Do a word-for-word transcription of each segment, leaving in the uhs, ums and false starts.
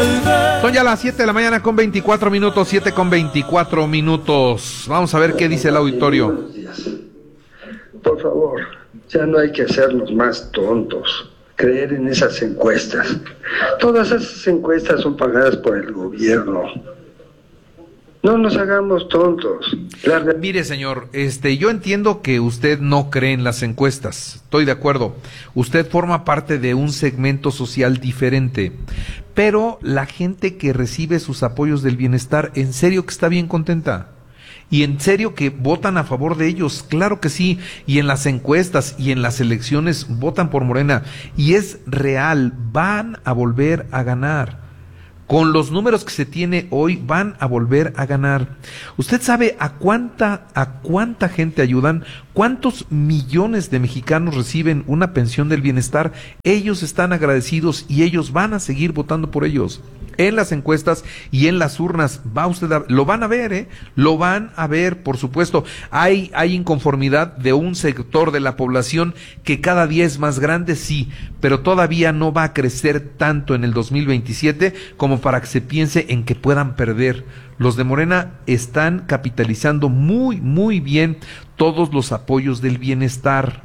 Son ya las siete de la mañana con veinticuatro minutos, siete con veinticuatro minutos. Vamos a ver qué dice el auditorio. Buenos días. Por favor, ya no hay que hacernos más tontos, creer en esas encuestas. Todas esas encuestas son pagadas por el gobierno. No nos hagamos tontos. La... Mire, señor, este, yo entiendo que usted no cree en las encuestas. Estoy de acuerdo. Usted forma parte de un segmento social diferente. Pero la gente que recibe sus apoyos del bienestar, en serio que está bien contenta. Y en serio que votan a favor de ellos, claro que sí, y en las encuestas y en las elecciones votan por Morena, y es real, van a volver a ganar. Con los números que se tiene hoy, van a volver a ganar. ¿Usted sabe a cuánta, a cuánta gente ayudan? ¿Cuántos millones de mexicanos reciben una pensión del bienestar? Ellos están agradecidos y ellos van a seguir votando por ellos. En las encuestas y en las urnas, va usted a, lo van a ver, ¿eh? Lo van a ver, por supuesto. Hay, hay inconformidad de un sector de la población que cada día es más grande, sí, pero todavía no va a crecer tanto en el dos mil veintisiete como para que se piense en que puedan perder. Los de Morena están capitalizando muy, muy bien todos los apoyos del bienestar.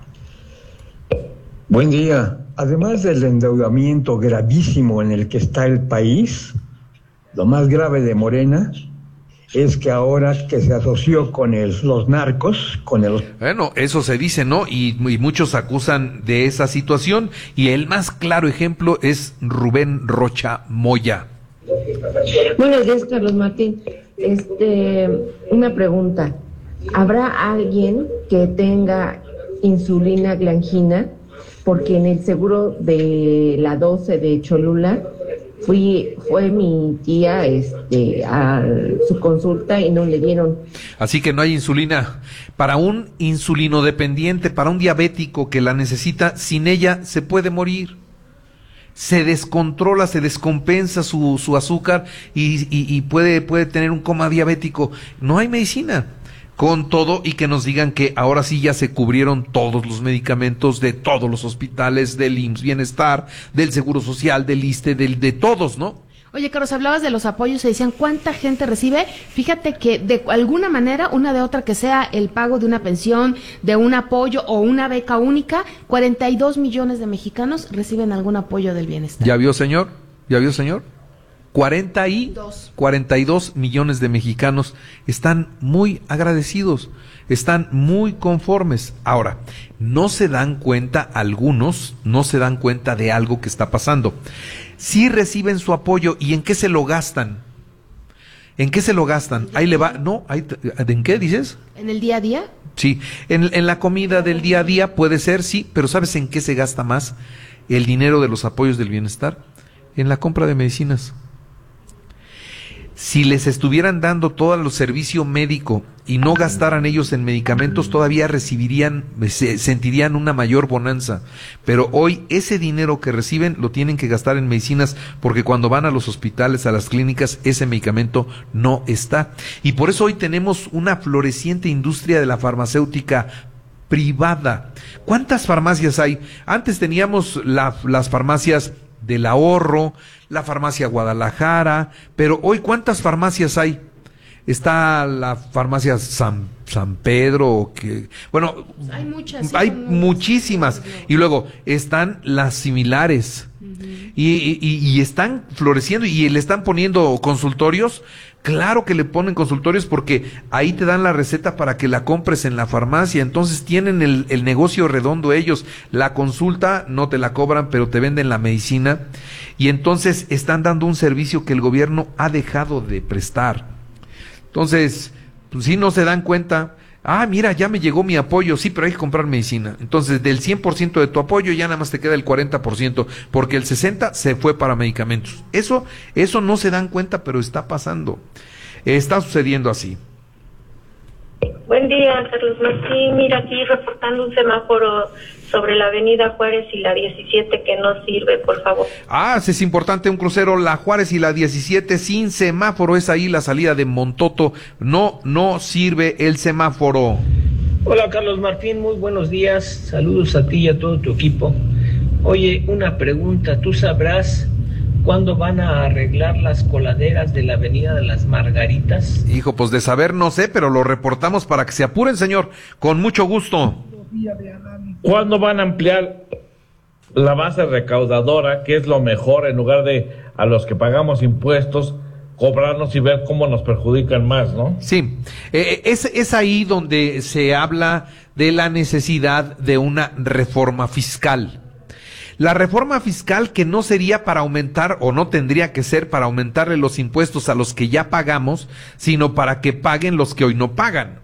Buen día. Además del endeudamiento gravísimo en el que está el país, lo más grave de Morena es que ahora que se asoció con el, los narcos, con el... Bueno, eso se dice, ¿no? Y, y muchos acusan de esa situación, y el más claro ejemplo es Rubén Rocha Moya. Buenos días, Carlos Martín. Este, una pregunta. ¿Habrá alguien que tenga insulina glanjina? Porque en el seguro de la doce de Cholula fui fue mi tía este a su consulta y no le dieron. Así que no hay insulina. Para un insulinodependiente, para un diabético que la necesita, sin ella se puede morir. Se descontrola, se descompensa su, su azúcar y, y, y puede, puede tener un coma diabético. No hay medicina. Con todo, y que nos digan que ahora sí ya se cubrieron todos los medicamentos de todos los hospitales, del I M S S Bienestar, del Seguro Social, del ISSSTE, del, de todos, ¿no? Oye, Carlos, hablabas de los apoyos, se decían cuánta gente recibe. Fíjate que de alguna manera, una de otra, que sea el pago de una pensión, de un apoyo o una beca única, cuarenta y dos millones de mexicanos reciben algún apoyo del bienestar. ¿Ya vio, señor? ¿Ya vio, señor? cuarenta y dos millones de mexicanos están muy agradecidos, están muy conformes. Ahora, no se dan cuenta, algunos no se dan cuenta de algo que está pasando. Sí reciben su apoyo, ¿y en qué se lo gastan? ¿En qué se lo gastan? Ahí le va, no, ahí, ¿en qué dices? ¿En el día a día? Sí, en, en la comida del día a día puede ser, sí, pero ¿sabes en qué se gasta más el dinero de los apoyos del bienestar? En la compra de medicinas. Si les estuvieran dando todo el servicio médico y no gastaran ellos en medicamentos, todavía recibirían, se, sentirían una mayor bonanza. Pero hoy ese dinero que reciben lo tienen que gastar en medicinas, porque cuando van a los hospitales, a las clínicas, ese medicamento no está. Y por eso hoy tenemos una floreciente industria de la farmacéutica privada. ¿Cuántas farmacias hay? Antes teníamos la, las farmacias del ahorro, la farmacia Guadalajara, pero hoy ¿cuántas farmacias hay? Está la farmacia San, San Pedro, que bueno, hay muchas, sí, hay no, muchísimas, no, no. Y luego están las similares, uh-huh. y, y, y están floreciendo y le están poniendo consultorios. Claro que le ponen consultorios porque ahí te dan la receta para que la compres en la farmacia. Entonces tienen el, el negocio redondo ellos. La consulta no te la cobran, pero te venden la medicina. Y entonces están dando un servicio que el gobierno ha dejado de prestar. Entonces, pues sí, no se dan cuenta. Ah, mira, ya me llegó mi apoyo, sí, pero hay que comprar medicina. Entonces, del cien por ciento de tu apoyo ya nada más te queda el cuarenta por ciento, porque el sesenta por ciento se fue para medicamentos. Eso, eso no se dan cuenta, pero está pasando. Está sucediendo así. Buen día, Carlos Martín. Mira, aquí reportando un semáforo sobre la avenida Juárez y la diecisiete que no sirve, por favor. Ah, sí, es importante, un crucero, la Juárez y la diecisiete sin semáforo, es ahí la salida de Montoto, no, no sirve el semáforo. Hola, Carlos Martín, muy buenos días, saludos a ti y a todo tu equipo. Oye, una pregunta, ¿tú sabrás ¿Cuándo van a arreglar las coladeras de la Avenida de las Margaritas? Hijo, pues de saber no sé, pero lo reportamos para que se apuren, señor, con mucho gusto. ¿Cuándo van a ampliar la base recaudadora, que es lo mejor, en lugar de a los que pagamos impuestos, cobrarnos y ver cómo nos perjudican más, ¿no? Sí, eh, es, es ahí donde se habla de la necesidad de una reforma fiscal. La reforma fiscal que no sería para aumentar, o no tendría que ser para aumentarle los impuestos a los que ya pagamos, sino para que paguen los que hoy no pagan.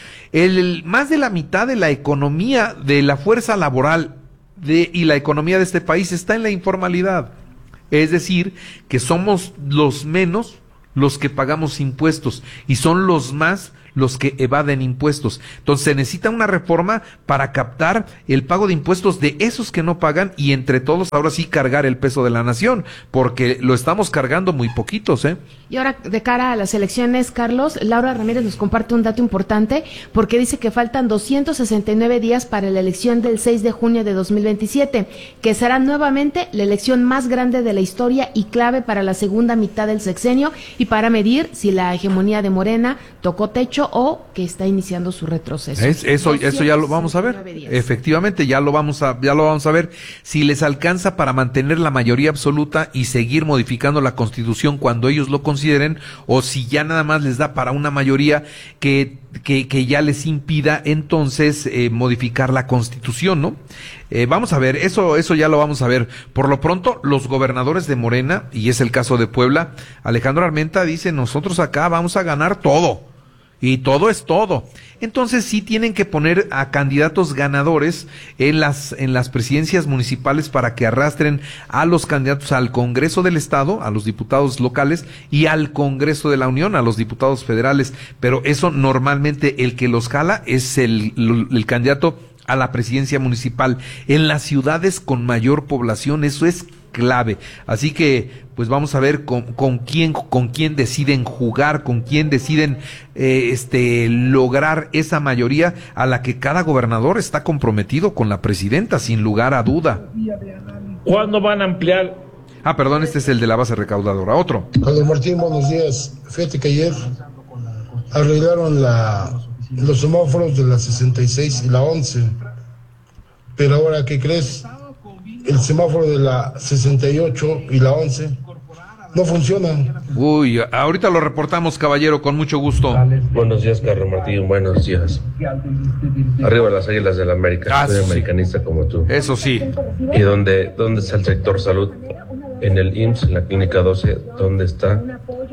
El, más de la mitad de la economía, de la fuerza laboral de, y la economía de este país está en la informalidad. Es decir, que somos los menos los que pagamos impuestos y son los más los que evaden impuestos. Entonces se necesita una reforma para captar el pago de impuestos de esos que no pagan y entre todos ahora sí cargar el peso de la nación, porque lo estamos cargando muy poquitos, ¿eh? Y ahora, de cara a las elecciones, Carlos, Laura Ramírez nos comparte un dato importante, porque dice que faltan doscientos sesenta y nueve días para la elección del seis de junio de dos mil veintisiete, que será nuevamente la elección más grande de la historia y clave para la segunda mitad del sexenio y para medir si la hegemonía de Morena tocó techo o que está iniciando su retroceso. Es, eso, eso ya lo vamos a ver. Días. Efectivamente, ya lo vamos a, ya lo vamos a ver. Si les alcanza para mantener la mayoría absoluta y seguir modificando la Constitución cuando ellos lo consideren, o si ya nada más les da para una mayoría que, que, que ya les impida entonces eh, modificar la Constitución, ¿no? Eh, vamos a ver, eso, eso ya lo vamos a ver. Por lo pronto, los gobernadores de Morena, y es el caso de Puebla, Alejandro Armenta dice, nosotros acá vamos a ganar todo. Y todo es todo. Entonces sí tienen que poner a candidatos ganadores en las, en las presidencias municipales para que arrastren a los candidatos al Congreso del Estado, a los diputados locales, y al Congreso de la Unión, a los diputados federales. Pero eso normalmente el que los jala es el, el, el candidato a la presidencia municipal. En las ciudades con mayor población eso es clave. Así que pues vamos a ver con, con quién con quién deciden jugar, con quién deciden eh, este lograr esa mayoría a la que cada gobernador está comprometido con la presidenta, sin lugar a duda. ¿Cuándo van a ampliar? Ah, perdón, este es el de la base recaudadora. Otro. Carlos Martín, buenos días. Fíjate que ayer arreglaron la los semáforos de la sesenta y seis y la once, pero ahora, ¿qué crees? El semáforo de la sesenta y ocho y la once no funcionan. Uy, ahorita lo reportamos, caballero, con mucho gusto. Buenos días, Carlos Martín, buenos días. Arriba las Águilas del América, ah, soy sí. americanista como tú. Eso sí. ¿Y dónde, dónde está el sector salud? En el I M S S, en la clínica doce, ¿dónde está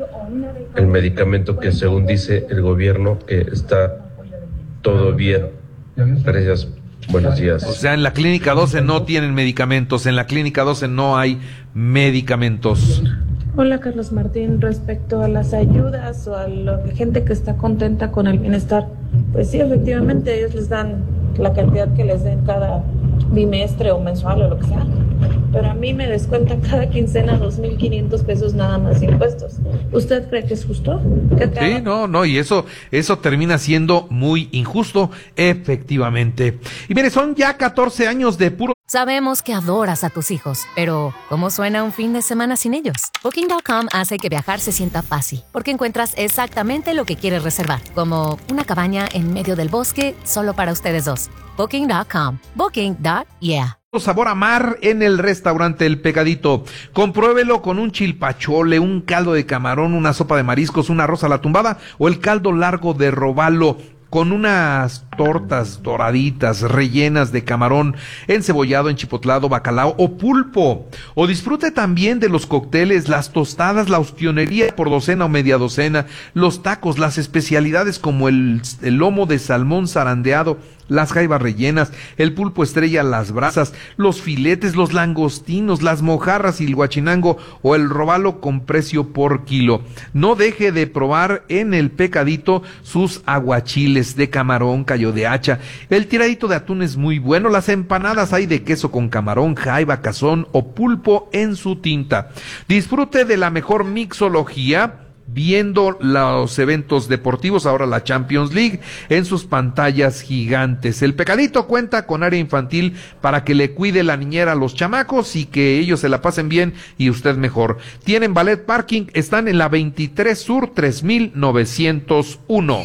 el medicamento que según dice el gobierno que está todo bien? Gracias. Buenos días. O sea, en la clínica doce no tienen medicamentos, en la clínica doce no hay medicamentos. Hola, Carlos Martín, respecto a las ayudas o a la gente que está contenta con el bienestar, pues sí, efectivamente ellos les dan la cantidad que les den cada bimestre o mensual o lo que sea, pero a mí me descuentan cada quincena dos mil quinientos pesos nada más de impuestos. ¿Usted cree que es justo? Sí, no, no, y eso, eso termina siendo muy injusto, efectivamente. Y mire, son ya catorce años de puro... Sabemos que adoras a tus hijos, pero ¿cómo suena un fin de semana sin ellos? Booking punto com hace que viajar se sienta fácil, porque encuentras exactamente lo que quieres reservar, como una cabaña en medio del bosque solo para ustedes dos. Booking punto com. Booking. Yeah. Sabor a mar en el restaurante El Pecadito. Compruébelo con un chilpachole, un caldo de camarón, una sopa de mariscos, un arroz a la tumbada o el caldo largo de robalo, con unas tortas doraditas rellenas de camarón encebollado, enchipotlado, bacalao o pulpo. O disfrute también de los cócteles, las tostadas, la ostionería por docena o media docena, los tacos, las especialidades como el, el lomo de salmón zarandeado, las jaivas rellenas, el pulpo estrella, las brasas, los filetes, los langostinos, las mojarras y el guachinango o el robalo con precio por kilo. No deje de probar en El Pecadito sus aguachiles de camarón, callo de hacha. El tiradito de atún es muy bueno. Las empanadas hay de queso con camarón, jaiba, cazón o pulpo en su tinta. Disfrute de la mejor mixología viendo los eventos deportivos, ahora la Champions League, en sus pantallas gigantes. El Pecadito cuenta con área infantil para que le cuide la niñera a los chamacos y que ellos se la pasen bien y usted mejor. Tienen valet parking, están en la veintitrés Sur tres mil novecientos uno.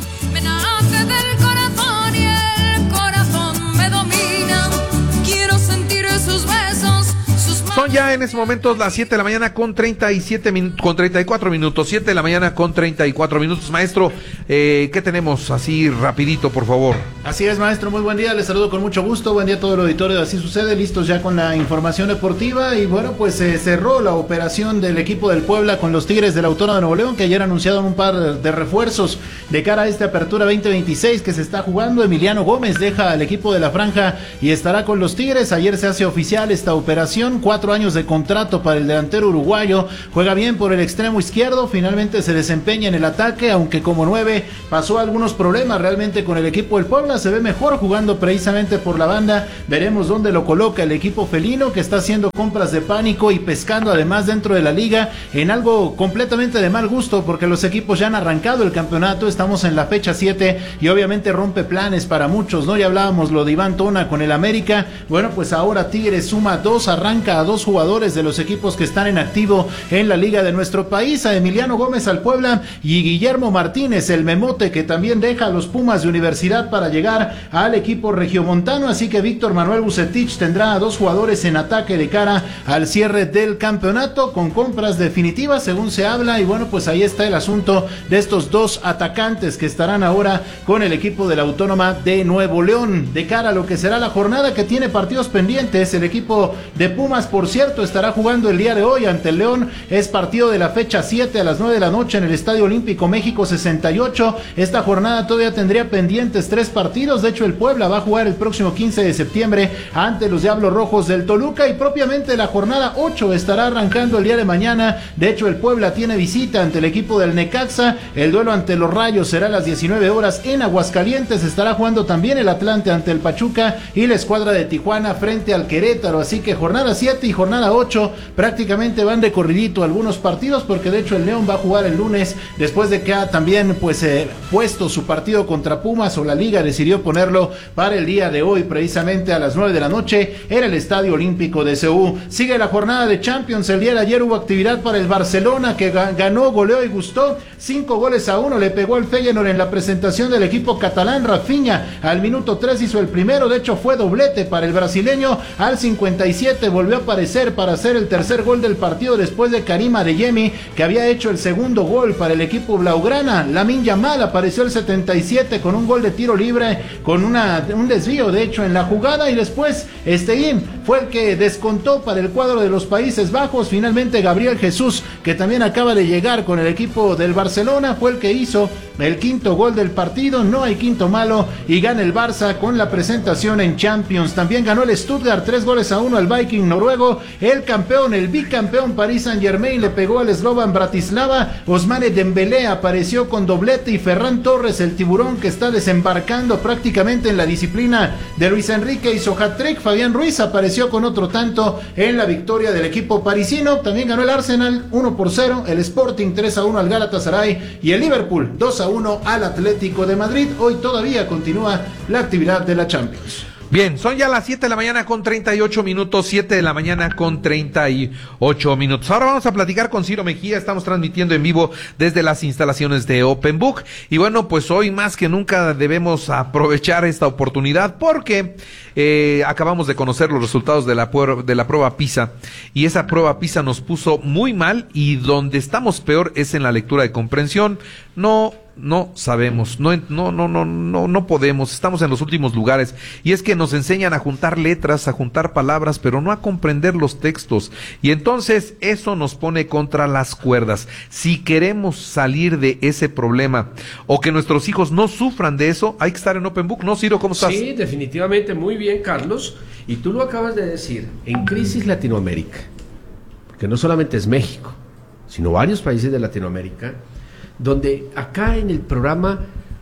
Son ya en ese momento las siete de la mañana con treinta y siete min- con treinta y cuatro minutos, siete de la mañana con treinta y cuatro minutos. Maestro, eh, ¿qué tenemos así rapidito, por favor? Así es, maestro, muy buen día, les saludo con mucho gusto, buen día a todo el auditorio de Así Sucede, listos ya con la información deportiva. Y bueno, pues se eh, cerró la operación del equipo del Puebla con los Tigres de la Autónoma de Nuevo León, que ayer anunciaron un par de refuerzos de cara a esta apertura veinte veintiséis que se está jugando. Emiliano Gómez deja al equipo de la Franja y estará con los Tigres. Ayer se hace oficial esta operación, cuatro años de contrato para el delantero uruguayo, juega bien por el extremo izquierdo, finalmente se desempeña en el ataque, aunque como nueve pasó algunos problemas realmente con el equipo del Puebla, se ve mejor jugando precisamente por la banda. Veremos dónde lo coloca el equipo felino, que está haciendo compras de pánico y pescando además dentro de la liga en algo completamente de mal gusto, porque los equipos ya han arrancado el campeonato, estamos en la fecha siete y obviamente rompe planes para muchos, ¿no? Ya hablábamos lo de Iván Tona con el América, bueno, pues ahora Tigres suma dos, arranca a dos jugadores de los equipos que están en activo en la liga de nuestro país, a Emiliano Gómez al Puebla y Guillermo Martínez, el Memote, que también deja a los Pumas de Universidad para llegar al equipo regiomontano, así que Víctor Manuel Bucetich tendrá a dos jugadores en ataque de cara al cierre del campeonato con compras definitivas según se habla. Y bueno, pues ahí está el asunto de estos dos atacantes que estarán ahora con el equipo de la Autónoma de Nuevo León de cara a lo que será la jornada, que tiene partidos pendientes. El equipo de Pumas, por cierto, estará jugando el día de hoy ante el León, es partido de la fecha siete a las nueve de la noche en el Estadio Olímpico México sesenta y ocho. Esta jornada todavía tendría pendientes tres partidos, de hecho el Puebla va a jugar el próximo quince de septiembre ante los Diablos Rojos del Toluca, y propiamente la jornada ocho estará arrancando el día de mañana. De hecho el Puebla tiene visita ante el equipo del Necaxa, el duelo ante los Rayos será a las diecinueve horas en Aguascalientes, estará jugando también el Atlante ante el Pachuca y la escuadra de Tijuana frente al Querétaro, así que jornada siete y jornada ocho prácticamente van de corridito algunos partidos, porque de hecho el León va a jugar el lunes después de que ha también pues eh, puesto su partido contra Pumas, o la liga decidió ponerlo para el día de hoy precisamente a las nueve de la noche en el Estadio Olímpico de Seúl. Sigue la jornada de Champions, el día de ayer hubo actividad para el Barcelona, que ganó, goleó y gustó, cinco goles a uno le pegó al Feyenoord en la presentación del equipo catalán. Rafinha al minuto tres hizo el primero, de hecho fue doblete para el brasileño, al cincuenta y siete volvió a aparecer para hacer el tercer gol del partido después de Karim Adeyemi, que había hecho el segundo gol para el equipo blaugrana. Lamine Yamal apareció el setenta y siete con un gol de tiro libre, con una, un desvío de hecho en la jugada, y después Stegen fue el que descontó para el cuadro de los Países Bajos. Finalmente Gabriel Jesús, que también acaba de llegar con el equipo del Barcelona, fue el que hizo el quinto gol del partido. No hay quinto malo y gana el Barça con la presentación en Champions. También ganó el Stuttgart tres goles a uno al Viking noruego. El campeón, el bicampeón Paris Saint Germain le pegó al Slovan Bratislava. Ousmane Dembélé apareció con doblete y Ferran Torres, el tiburón que está desembarcando prácticamente en la disciplina de Luis Enrique, hizo hat-trick. Fabián Ruiz apareció con otro tanto en la victoria del equipo parisino. También ganó el Arsenal uno por cero, el Sporting tres a uno al Galatasaray y el Liverpool dos a uno al Atlético de Madrid. Hoy todavía continúa la actividad de la Champions. Bien, son ya las siete de la mañana con treinta y ocho minutos, siete de la mañana con treinta y ocho minutos. Ahora vamos a platicar con Ciro Mejía, estamos transmitiendo en vivo desde las instalaciones de Open Book. Y bueno, pues hoy más que nunca debemos aprovechar esta oportunidad porque eh, acabamos de conocer los resultados de la, de la prueba PISA. Y esa prueba PISA nos puso muy mal, y donde estamos peor es en la lectura de comprensión. No... No sabemos, no, no, no, no, no, no podemos, estamos en los últimos lugares, y es que nos enseñan a juntar letras, a juntar palabras, pero no a comprender los textos, y entonces eso nos pone contra las cuerdas. Si queremos salir de ese problema, o que nuestros hijos no sufran de eso, hay que estar en Open Book, ¿no, Ciro? ¿Cómo estás? Sí, definitivamente, muy bien, Carlos, y tú lo acabas de decir, en crisis Latinoamérica, porque no solamente es México, sino varios países de Latinoamérica, donde acá en el programa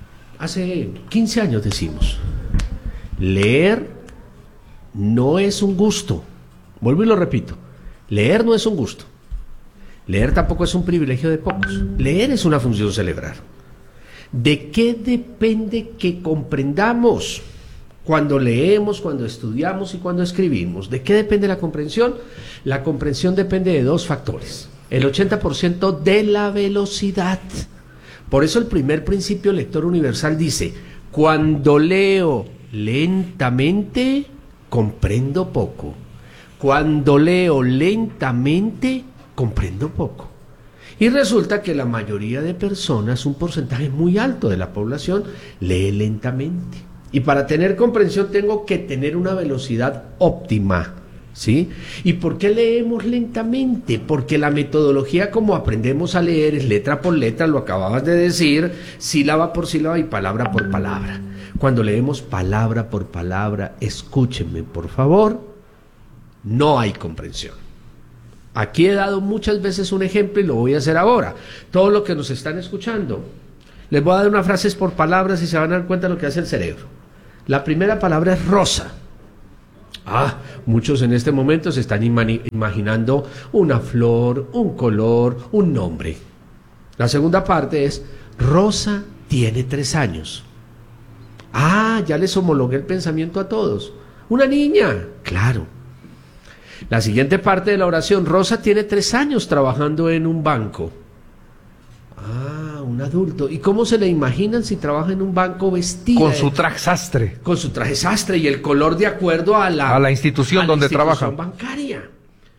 hace quince años decimos, leer no es un gusto. Vuelvo y lo repito, leer no es un gusto. Leer tampoco es un privilegio de pocos. Leer es una función cerebral. ¿De qué depende que comprendamos cuando leemos, cuando estudiamos y cuando escribimos? ¿De qué depende la comprensión? La comprensión depende de dos factores. El ochenta por ciento de la velocidad. Por eso el primer principio lector universal dice: cuando leo lentamente, comprendo poco. Cuando leo lentamente, comprendo poco. Y resulta que la mayoría de personas, un porcentaje muy alto de la población, lee lentamente. Y para tener comprensión tengo que tener una velocidad óptima, ¿sí? ¿Y por qué leemos lentamente? Porque la metodología como aprendemos a leer es letra por letra, lo acababas de decir, sílaba por sílaba y palabra por palabra. Cuando leemos palabra por palabra, escúchenme por favor, no hay comprensión. Aquí he dado muchas veces un ejemplo y lo voy a hacer ahora. Todos los que nos están escuchando, les voy a dar unas frases por palabras y se van a dar cuenta de lo que hace el cerebro. La primera palabra es rosa. Ah, muchos en este momento se están imani- imaginando una flor, un color, un nombre. La segunda parte es: Rosa tiene tres años. Ah, ya les homologué el pensamiento a todos. Una niña, claro. La siguiente parte de la oración: Rosa tiene tres años trabajando en un banco. Ah, un adulto. ¿Y cómo se le imaginan si trabaja en un banco vestida? Con su traje sastre. Con su traje sastre y el color de acuerdo a la, a la institución a la donde institución trabaja. bancaria.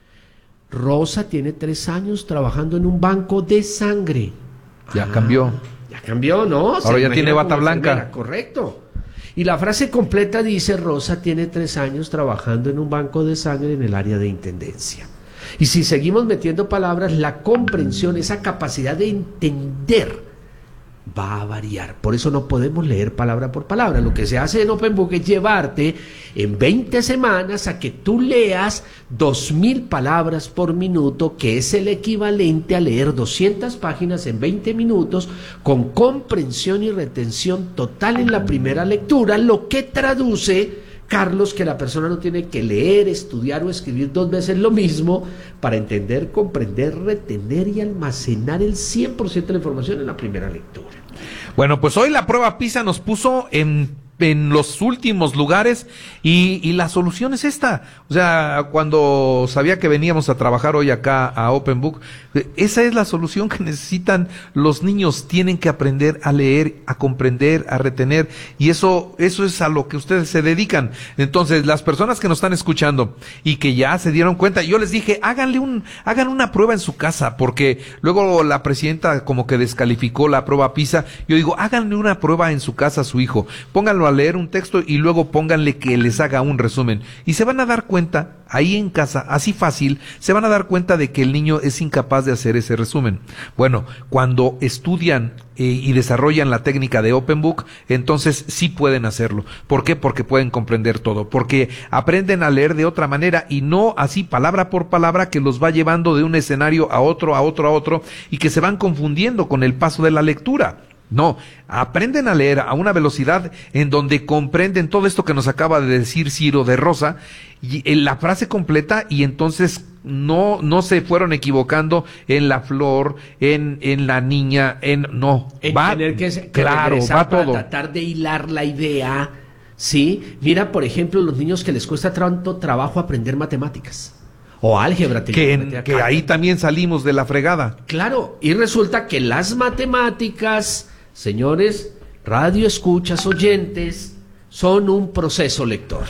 Rosa tiene tres años trabajando en un banco de sangre. Ya ah, cambió. Ya cambió, ¿no? Ahora ya tiene bata blanca. Enfermera, correcto. Y la frase completa dice: Rosa tiene tres años trabajando en un banco de sangre en el área de intendencia. Y si seguimos metiendo palabras, la comprensión, esa capacidad de entender, va a variar. Por eso no podemos leer palabra por palabra. Lo que se hace en Open Book es llevarte en veinte semanas a que tú leas dos mil palabras por minuto, que es el equivalente a leer doscientas páginas en veinte minutos, con comprensión y retención total en la primera lectura, lo que traduce, Carlos, que la persona no tiene que leer, estudiar o escribir dos veces lo mismo para entender, comprender, retener y almacenar el cien por ciento de la información en la primera lectura. Bueno, pues hoy la prueba PISA nos puso en, en los últimos lugares y, y la solución es esta. O sea, cuando sabía que veníamos a trabajar hoy acá a Open Book, esa es la solución que necesitan los niños. Tienen que aprender a leer, a comprender, a retener, y eso, eso es a lo que ustedes se dedican. Entonces, las personas que nos están escuchando y que ya se dieron cuenta, yo les dije, háganle un, hagan una prueba en su casa, porque luego la presidenta como que descalificó la prueba PISA. Yo digo, háganle una prueba en su casa a su hijo, pónganlo a leer un texto y luego pónganle que les haga un resumen, y se van a dar cuenta, ahí en casa, así fácil, se van a dar cuenta de que el niño es incapaz de hacer ese resumen. Bueno, cuando estudian eh, y desarrollan la técnica de Open Book, entonces sí pueden hacerlo. ¿Por qué? Porque pueden comprender todo, porque aprenden a leer de otra manera y no así palabra por palabra, que los va llevando de un escenario a otro, a otro, a otro, y que se van confundiendo con el paso de la lectura. No, aprenden a leer a una velocidad en donde comprenden todo esto que nos acaba de decir Ciro de Rosa, y en la frase completa, y entonces no no se fueron equivocando en la flor, en en la niña, en no, en va, tener que, que claro, va para todo. tratar de hilar la idea, ¿sí? Mira, por ejemplo, los niños que les cuesta tanto trabajo aprender matemáticas o álgebra, que, en, que ahí también salimos de la fregada. Claro, y resulta que las matemáticas, señores, radio escuchas, oyentes, son un proceso lector.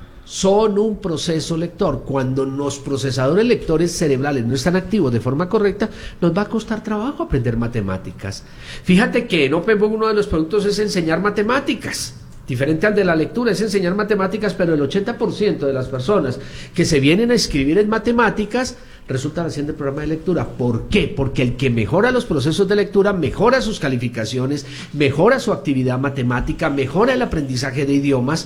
Son un proceso lector. Cuando los procesadores lectores cerebrales no están activos de forma correcta, nos va a costar trabajo aprender matemáticas. Fíjate que en Open Book uno de los productos es enseñar matemáticas. Diferente al de la lectura, es enseñar matemáticas, pero el ochenta por ciento de las personas que se vienen a escribir en matemáticas resultan haciendo el programa de lectura. ¿Por qué? Porque el que mejora los procesos de lectura mejora sus calificaciones, mejora su actividad matemática, mejora el aprendizaje de idiomas.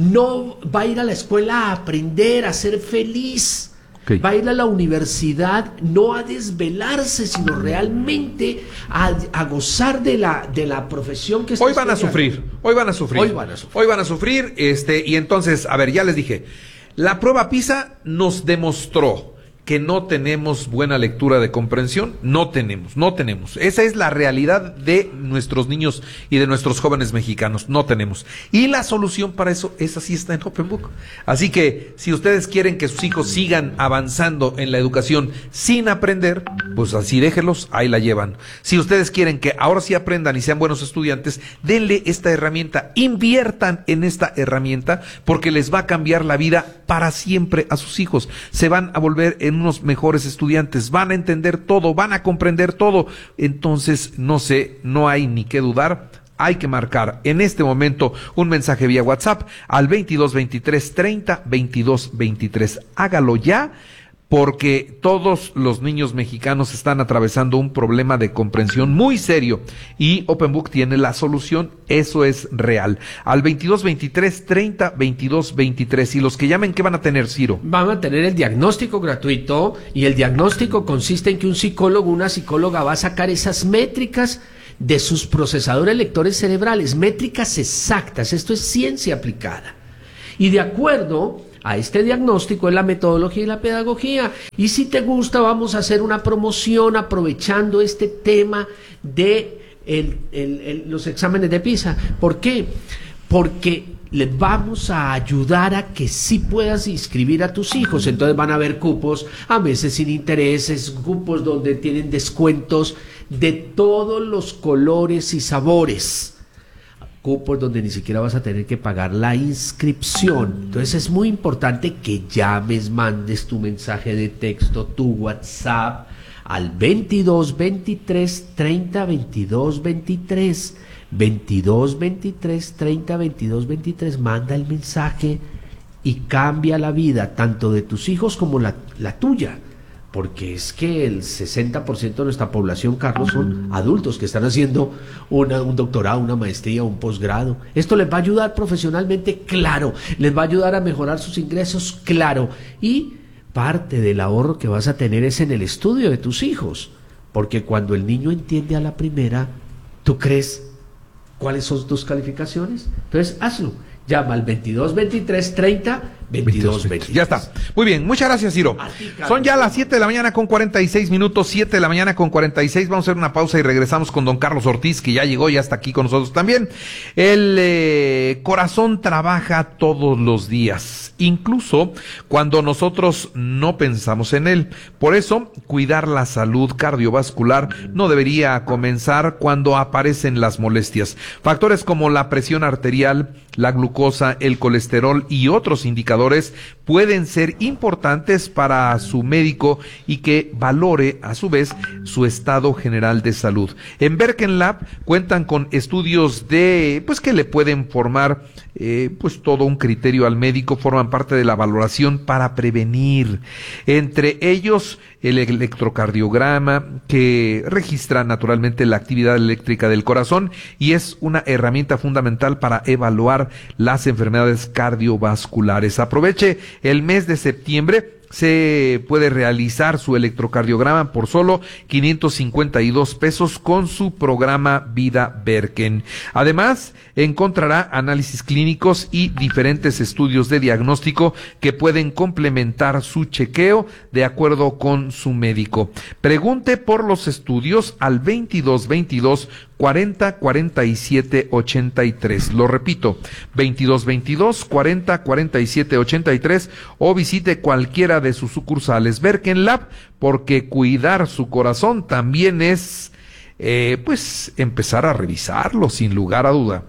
No va a ir a la escuela a aprender, a ser feliz. Okay. Va a ir a la universidad no a desvelarse, sino realmente a, a gozar de la, de la profesión que está hoy van estudiando. a sufrir, hoy van a sufrir, hoy van a sufrir, hoy van a sufrir, este, y entonces, a ver, ya les dije, la prueba PISA nos demostró que no tenemos buena lectura de comprensión, no tenemos, no tenemos. Esa es la realidad de nuestros niños y de nuestros jóvenes mexicanos, no tenemos. Y la solución para eso, esa sí está en Open Book. Así que, si ustedes quieren que sus hijos sigan avanzando en la educación sin aprender, pues así déjenlos, ahí la llevan. Si ustedes quieren que ahora sí aprendan y sean buenos estudiantes, denle esta herramienta, inviertan en esta herramienta, porque les va a cambiar la vida para siempre a sus hijos. Se van a volver en unos mejores estudiantes, van a entender todo, van a comprender todo. Entonces, no sé, no hay ni qué dudar. Hay que marcar en este momento un mensaje vía WhatsApp al veintidós veintitrés treinta veintidós veintitrés. Hágalo ya, porque todos los niños mexicanos están atravesando un problema de comprensión muy serio y Open Book tiene la solución. Eso es real. Al veintidós veintitrés treinta veintidós veintitrés. Y los que llamen, ¿qué van a tener, Ciro? Van a tener el diagnóstico gratuito, y el diagnóstico consiste en que un psicólogo, una psicóloga va a sacar esas métricas de sus procesadores lectores cerebrales, métricas exactas. Esto es ciencia aplicada. Y de acuerdo a este diagnóstico es la metodología y la pedagogía. Y si te gusta, vamos a hacer una promoción aprovechando este tema de el, el, el, los exámenes de PISA. ¿Por qué? Porque les vamos a ayudar a que sí puedas inscribir a tus hijos. Entonces van a haber cupos a meses sin intereses, cupos donde tienen descuentos de todos los colores y sabores, cupos donde ni siquiera vas a tener que pagar la inscripción. Entonces es muy importante que llames, mandes tu mensaje de texto, tu WhatsApp al veintidós veintitrés treinta veintidós veintitrés, veintidós veintitrés treinta veintidós veintitrés. Manda el mensaje y cambia la vida tanto de tus hijos como la, la tuya. Porque es que el sesenta por ciento de nuestra población, Carlos, son adultos que están haciendo una, un doctorado, una maestría, un posgrado. Esto les va a ayudar profesionalmente, claro. Les va a ayudar a mejorar sus ingresos, claro. Y parte del ahorro que vas a tener es en el estudio de tus hijos. Porque cuando el niño entiende a la primera, ¿tú crees cuáles son tus calificaciones? Entonces, hazlo. Llama al veintidós veintitrés treinta veintidós veintitrés. Ya está. Muy bien, muchas gracias, Ciro. Son ya las siete de la mañana con cuarenta y seis minutos, siete de la mañana con cuarenta y seis. Vamos a hacer una pausa y regresamos con don Carlos Ortiz, que ya llegó, ya está aquí con nosotros también. El eh, corazón trabaja todos los días, incluso cuando nosotros no pensamos en él. Por eso, cuidar la salud cardiovascular no debería comenzar cuando aparecen las molestias. Factores como la presión arterial, la glucosa, el colesterol y otros indicadores pueden ser importantes para su médico y que valore a su vez su estado general de salud. En Berken Lab cuentan con estudios de pues que le pueden formar eh, pues todo un criterio al médico, forman parte de la valoración para prevenir. Entre ellos el electrocardiograma, que registra naturalmente la actividad eléctrica del corazón y es una herramienta fundamental para evaluar las enfermedades cardiovasculares. Aproveche el mes de septiembre. Se puede realizar su electrocardiograma por solo quinientos cincuenta y dos pesos con su programa Vida Berken. Además, encontrará análisis clínicos y diferentes estudios de diagnóstico que pueden complementar su chequeo de acuerdo con su médico. Pregunte por los estudios al veintidós veintidós cuarenta cuarenta y siete ochenta y tres. Lo repito, veintidós veintidós cuarenta cuarenta y siete ochenta y tres, o visite cualquiera de sus sucursales Berken Lab, porque cuidar su corazón también es eh, pues empezar a revisarlo, sin lugar a duda.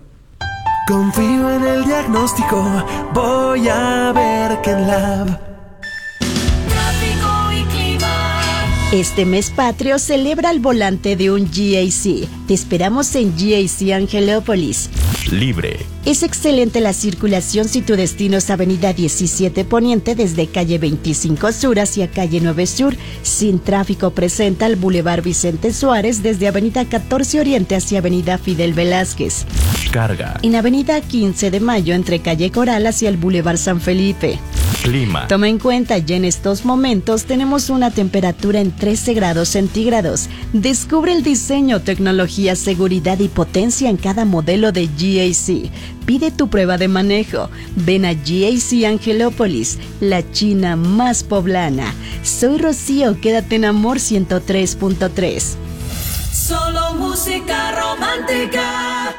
Confío en el diagnóstico, voy a Berken Lab. Este mes patrio celebra el volante de un G A C. Te esperamos en G A C Angelópolis. Libre. Es excelente la circulación si tu destino es Avenida diecisiete Poniente desde calle veinticinco Sur hacia calle nueve Sur. Sin tráfico presenta el Boulevard Vicente Suárez desde Avenida catorce Oriente hacia Avenida Fidel Velázquez. Carga. En Avenida quince de Mayo entre calle Coral hacia el Boulevard San Felipe. Clima. Toma en cuenta, ya en estos momentos tenemos una temperatura en trece grados centígrados. Descubre el diseño, tecnología, seguridad y potencia en cada modelo de G A C. Pide tu prueba de manejo. Ven a G A C Angelópolis, la China más poblana. Soy Rocío, quédate en Amor ciento tres punto tres. Solo música romántica.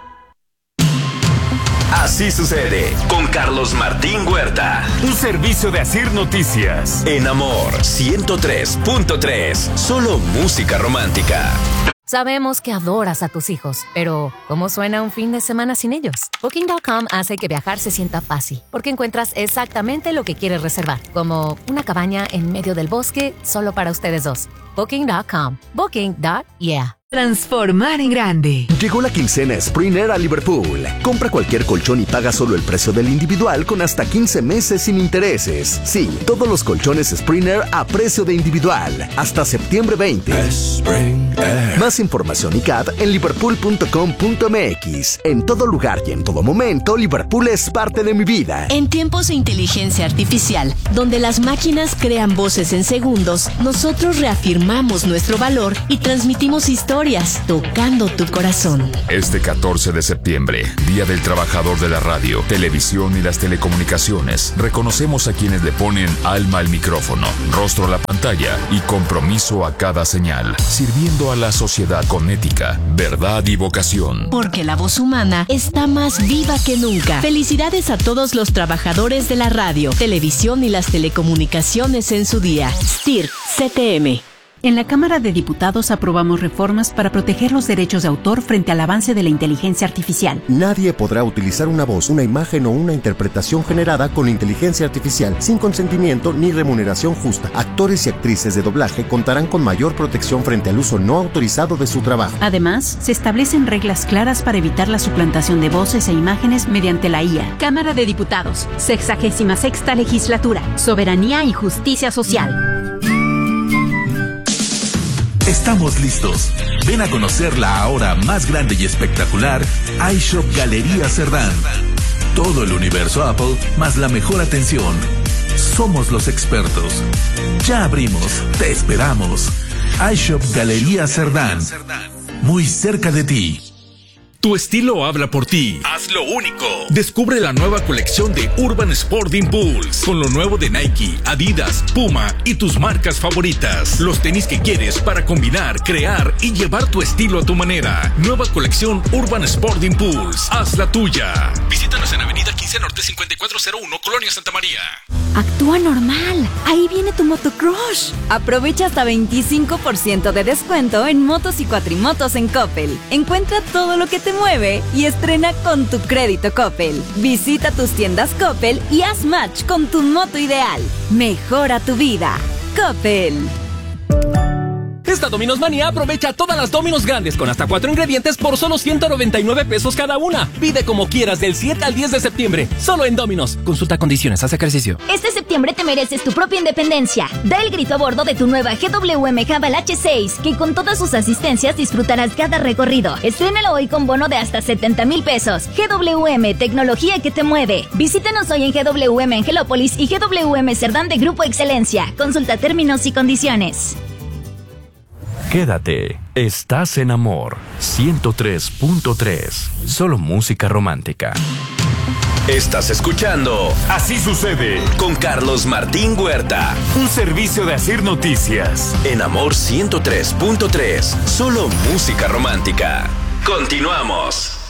Así sucede con Carlos Martín Huerta. Un servicio de Asir Noticias. En Amor ciento tres punto tres. Solo música romántica. Sabemos que adoras a tus hijos, pero ¿cómo suena un fin de semana sin ellos? Booking punto com hace que viajar se sienta fácil, porque encuentras exactamente lo que quieres reservar, como una cabaña en medio del bosque solo para ustedes dos. Booking punto com. Booking. Yeah. Transformar en grande. Llegó la quincena Sprinter a Liverpool. Compra cualquier colchón y paga solo el precio del individual con hasta quince meses sin intereses. Sí, todos los colchones Sprinter a precio de individual. Hasta septiembre veinte. Sprinter. Más información y C A D en liverpool punto com punto m x. En todo lugar y en todo momento, Liverpool es parte de mi vida. En tiempos de inteligencia artificial, donde las máquinas crean voces en segundos, nosotros reafirmamos nuestro valor y transmitimos historias tocando tu corazón. Este catorce de septiembre, Día del Trabajador de la Radio, Televisión y las Telecomunicaciones, reconocemos a quienes le ponen alma al micrófono, rostro a la pantalla y compromiso a cada señal, sirviendo a la sociedad con ética, verdad y vocación. Porque la voz humana está más viva que nunca. Felicidades a todos los trabajadores de la radio, televisión y las telecomunicaciones en su día. S T I R, C T M. En la Cámara de Diputados aprobamos reformas para proteger los derechos de autor frente al avance de la inteligencia artificial. Nadie podrá utilizar una voz, una imagen o una interpretación generada con inteligencia artificial sin consentimiento ni remuneración justa. Actores y actrices de doblaje contarán con mayor protección frente al uso no autorizado de su trabajo. Además, se establecen reglas claras para evitar la suplantación de voces e imágenes mediante la I A. Cámara de Diputados, sexagésima sexta legislatura, soberanía y justicia social. Estamos listos. Ven a conocer la ahora más grande y espectacular iShop Galería Cerdán. Todo el universo Apple más la mejor atención. Somos los expertos. Ya abrimos. Te esperamos. iShop Galería Cerdán. Muy cerca de ti. Tu estilo habla por ti. Haz lo único. Descubre la nueva colección de Urban Sport Impulse con lo nuevo de Nike, Adidas, Puma y tus marcas favoritas. Los tenis que quieres para combinar, crear y llevar tu estilo a tu manera. Nueva colección Urban Sport Impulse. Haz la tuya. Visítanos en Avenida quince Norte cincuenta y cuatro cero uno, Colonia Santa María. Actúa normal. Ahí viene tu motocrush. Aprovecha hasta veinticinco por ciento de descuento en motos y cuatrimotos en Coppel. Encuentra todo lo que te mueve y estrena con tu crédito Coppel. Visita tus tiendas Coppel y haz match con tu moto ideal. Mejora tu vida. Coppel. Esta Domino's Manía aprovecha todas las Domino's grandes con hasta cuatro ingredientes por solo ciento noventa y nueve pesos cada una. Pide como quieras del siete al diez de septiembre, solo en Domino's. Consulta condiciones, haz ejercicio. Este septiembre te mereces tu propia independencia. Da el grito a bordo de tu nueva G W M Haval H seis, que con todas sus asistencias disfrutarás cada recorrido. Estrénalo hoy con bono de hasta setenta mil pesos. G W M, tecnología que te mueve. Visítanos hoy en G W M Angelópolis y G W M Cerdán de Grupo Excelencia. Consulta términos y condiciones. Quédate, estás en Amor ciento tres punto tres. Solo música romántica. Estás escuchando Así Sucede con Carlos Martín Huerta. Un servicio de Asir Noticias. En Amor ciento tres punto tres. Solo música romántica. Continuamos.